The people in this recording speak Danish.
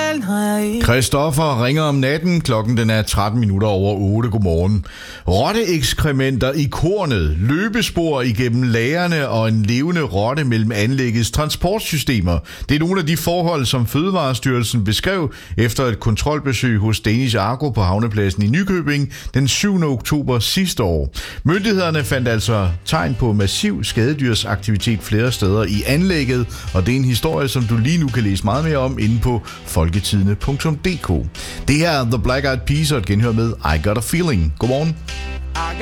Christoffer ringer om natten. Klokken den er 13 minutter over 8. Godmorgen. Rotteekskrementer i kornet, løbespor igennem lagerne og en levende rotte mellem anlæggets transportsystemer. Det er nogle af de forhold, som Fødevarestyrelsen beskrev efter et kontrolbesøg hos Danish Agro på havnepladsen i Nykøbing den 7. oktober sidste år. Myndighederne fandt altså tegn på massiv skadedyrsaktivitet flere steder i anlægget, og det er en historie, som du lige nu kan læse meget mere om inde på folketidende.dk. Det her er The Black Eyed Peas og et genhør med I Got a Feeling. Godmorgen.